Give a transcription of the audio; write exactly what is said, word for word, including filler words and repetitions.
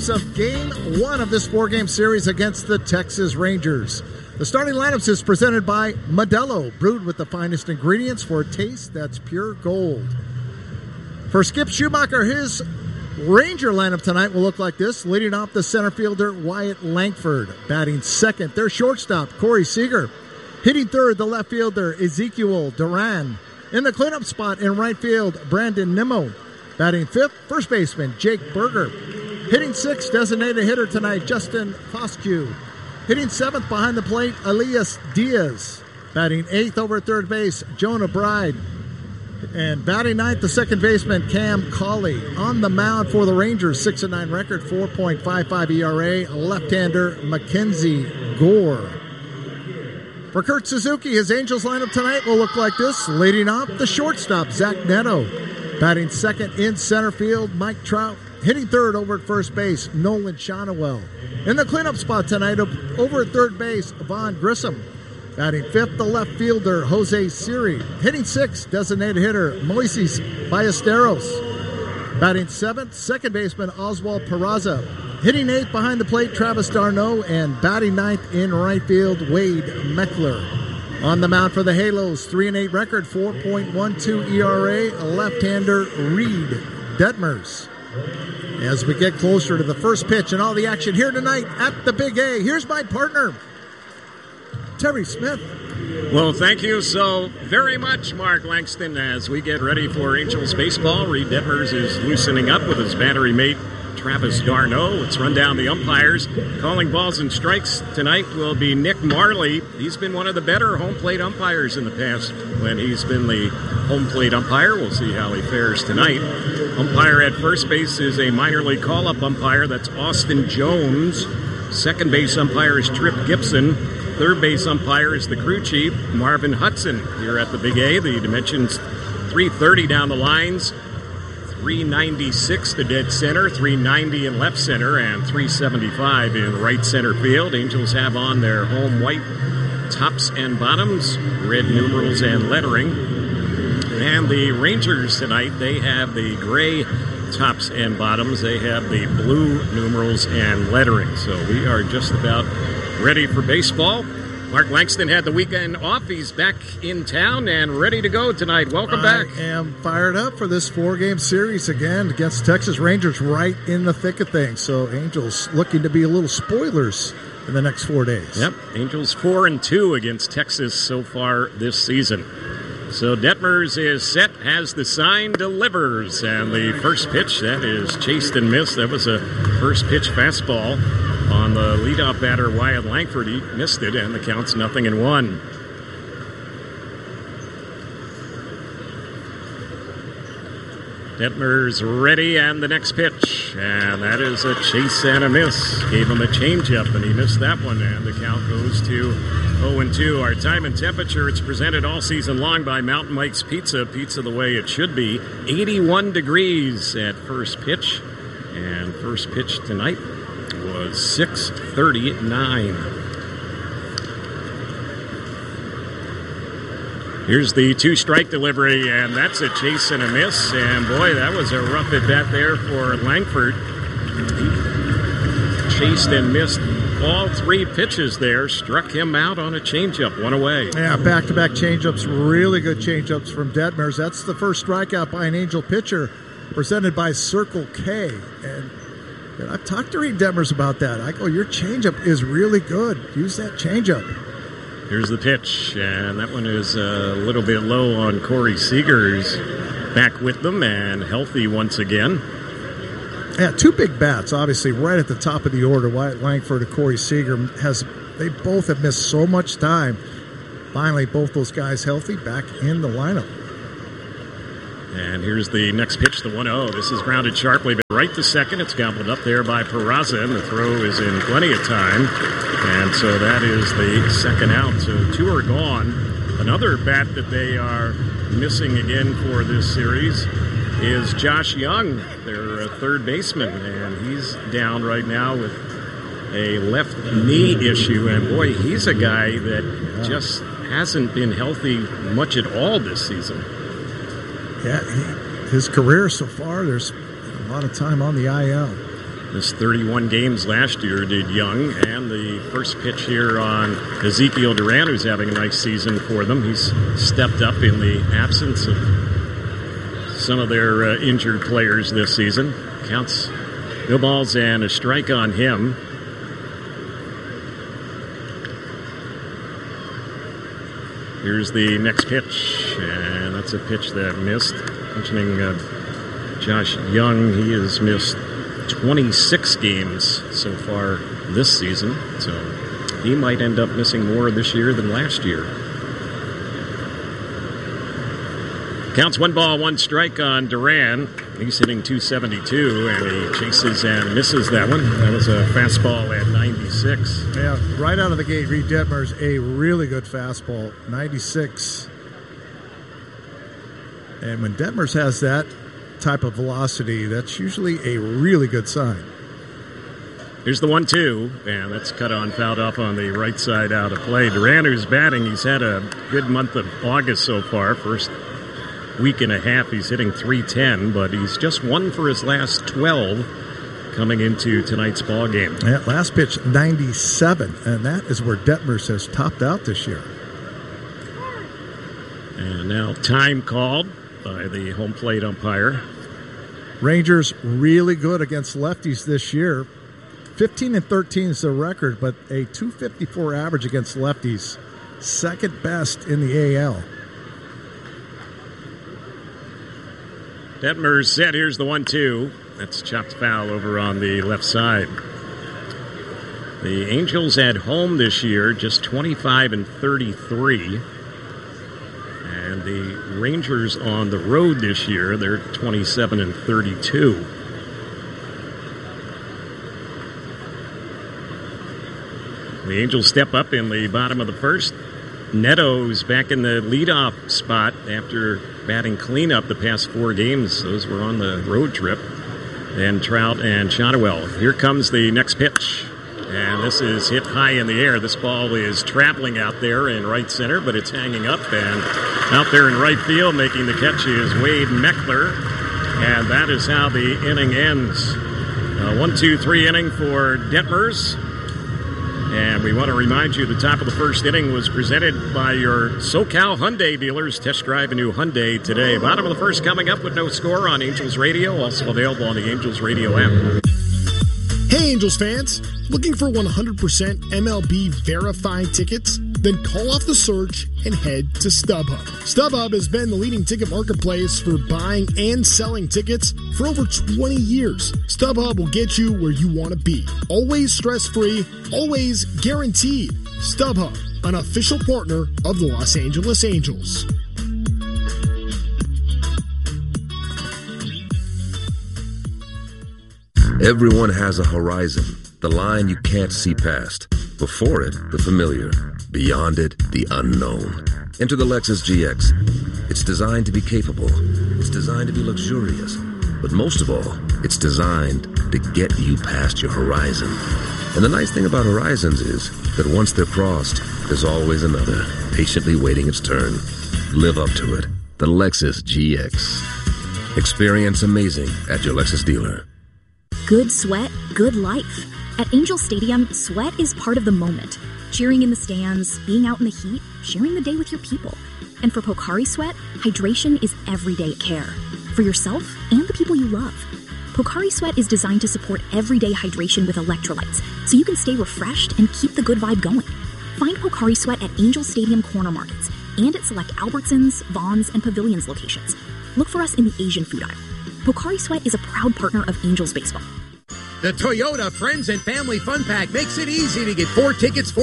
minutes of game one of this four-game series against the Texas Rangers. The starting lineups is presented by Modelo, brewed with the finest ingredients for a taste that's pure gold. For Skip Schumacher, his Ranger lineup tonight will look like this. Leading off the center fielder, Wyatt Langford. Batting second, their shortstop, Corey Seager. Hitting third, the left fielder, Ezekiel Duran. In the cleanup spot in right field, Brandon Nimmo. Batting fifth, first baseman, Jake Berger. Hitting sixth, designated hitter tonight, Justin Foscue. Hitting seventh behind the plate, Elias Diaz. Batting eighth over at third base, Jonah Bride. And batting ninth, the second baseman, Cam Cauley. On the mound for the Rangers, six and nine record, four point five five E R A, left-hander, Mackenzie Gore. For Kurt Suzuki, his Angels lineup tonight will look like this. Leading off, the shortstop, Zach Neto. Batting second in center field, Mike Trout. Hitting third over at first base, Nolan Shonowell. In the cleanup spot tonight, over at third base, Vaughn Grissom. Batting fifth, the left fielder, Jose Siri. Hitting sixth, designated hitter, Moises Ballesteros. Batting seventh, second baseman, Oswald Peraza. Hitting eighth behind the plate, Travis d'Arnaud. And batting ninth in right field, Wade Meckler. On the mound for the Halos, three and eight record, four point one two E R A, left-hander, Reed Detmers. As we get closer to the first pitch and all the action here tonight at the Big A, here's my partner, Terry Smith. Well, thank you so very much, Mark Langston, as we get ready for Angels baseball. Reed Detmers is loosening up with his battery mate, Travis d'Arnaud. Let's run down the umpires. Calling balls and strikes tonight will be Nick Marley. He's been one of the better home plate umpires in the past when he's been the home plate umpire. We'll see how he fares tonight. Umpire at first base is a minor league call-up umpire. That's Austin Jones. Second base umpire is Trip Gibson. Third base umpire is the crew chief, Marvin Hudson, here at the Big A. The dimensions three thirty down the lines, three ninety-six to dead center, three ninety in left center, and three seventy-five in right center field. Angels have on their home white tops and bottoms, red numerals and lettering. And the Rangers tonight, they have the gray tops and bottoms. They have the blue numerals and lettering. So we are just about ready for baseball. Mark Langston had the weekend off. He's back in town and ready to go tonight. Welcome back. I am fired up for this four-game series again against Texas Rangers, right in the thick of things. So Angels looking to be a little spoilers in the next four days. Yep, Angels four and two against Texas so far this season. So Detmers is set, has the sign, delivers. And the first pitch, that is chased and missed. That was a first pitch fastball on the leadoff batter, Wyatt Langford. He missed it, and the count's nothing and one. Detmers ready, and the next pitch. And that is a chase and a miss. Gave him a changeup, and he missed that one, and the count goes to oh and two. Our time and temperature, it's presented all season long by Mountain Mike's Pizza. Pizza the way it should be. eighty-one degrees at first pitch. And first pitch tonight was six thirty-nine. Here's the two-strike delivery, and that's a chase and a miss. And, boy, that was a rough at-bat there for Langford. He chased and missed all three pitches there, struck him out on a changeup, one away. Yeah, back-to-back changeups, really good changeups from Detmers. That's the first strikeout by an Angel pitcher, presented by Circle K. And, and I've talked to Reed Detmers about that. I go, your changeup is really good. Use that changeup. Here's the pitch, and that one is a little bit low on Corey Seager's back with them and healthy once again. Yeah, two big bats, obviously, right at the top of the order. Wyatt Langford and Corey Seager has they both have missed so much time. Finally, both those guys healthy, back in the lineup. And here's the next pitch, the one oh. This is grounded sharply, but right to second. It's gobbled up there by Peraza, and the throw is in plenty of time. And so that is the second out. So two are gone. Another bat that they are missing again for this series is Josh Young, their uh, third baseman. And he's down right now with a left knee issue. And, boy, he's a guy that just hasn't been healthy much at all this season. Yeah, he, his career so far, there's a lot of time on the I L. Missed thirty-one games last year, did Young. And the first pitch here on Ezekiel Duran, who's having a nice season for them. He's stepped up in the absence of some of their uh, injured players this season. Counts no balls and a strike on him. Here's the next pitch, and that's a pitch that missed. Mentioning uh, Josh Young, he has missed twenty-six games so far this season, so he might end up missing more this year than last year. Counts one ball, one strike on Duran. He's hitting two seventy-two, and he chases and misses that one. That was a fastball at ninety-six. Yeah, right out of the gate, Reed Detmers, a really good fastball, ninety-six. And when Detmers has that type of velocity, that's usually a really good sign. Here's the one two, and that's cut on, fouled off on the right side out of play. Duran, who's batting, he's had a good month of August so far. First week and a half, he's hitting three ten, but he's just one for his last twelve coming into tonight's ball game. Yeah, last pitch, ninety-seven, and that is where Detmers has topped out this year. And now time called by the home plate umpire. Rangers really good against lefties this year. fifteen and thirteen is the record, but a two fifty-four average against lefties, second best in the A L. Detmers set. Here's the one two. That's chopped foul over on the left side. The Angels at home this year, just twenty-five and thirty-three. And the Rangers on the road this year, they're twenty-seven and thirty-two. The Angels step up in the bottom of the first. Neto's back in the leadoff spot after batting cleanup the past four games. Those were on the road trip. And Trout and Shotwell. Here comes the next pitch. And this is hit high in the air. This ball is traveling out there in right center, but it's hanging up. And out there in right field making the catch is Wade Meckler. And that is how the inning ends. Uh, one, two, three inning for Detmers. And we want to remind you the top of the first inning was presented by your SoCal Hyundai dealers. Test drive a new Hyundai today. Bottom of the first coming up with no score on Angels Radio. Also available on the Angels Radio app. Hey, Angels fans. Looking for one hundred percent M L B verified tickets? Then call off the search and head to StubHub. StubHub has been the leading ticket marketplace for buying and selling tickets for over twenty years. StubHub will get you where you want to be. Always stress-free, always guaranteed. StubHub, an official partner of the Los Angeles Angels. Everyone has a horizon, the line you can't see past. Before it, the familiar. Beyond it, the unknown. Enter the Lexus G X. It's designed to be capable. It's designed to be luxurious. But most of all, it's designed to get you past your horizon. And the nice thing about horizons is that once they're crossed, there's always another, patiently waiting its turn. Live up to it. The Lexus G X. Experience amazing at your Lexus dealer. Good sweat, good life. At Angel Stadium, sweat is part of the moment. Cheering in the stands, being out in the heat, sharing the day with your people. And for Pocari Sweat, hydration is everyday care. For yourself and the people you love. Pocari Sweat is designed to support everyday hydration with electrolytes, so you can stay refreshed and keep the good vibe going. Find Pocari Sweat at Angel Stadium corner markets and at select Albertsons, Vons, and Pavilions locations. Look for us in the Asian food aisle. Pocari Sweat is a proud partner of Angels Baseball. The Toyota Friends and Family Fun Pack makes it easy to get four tickets for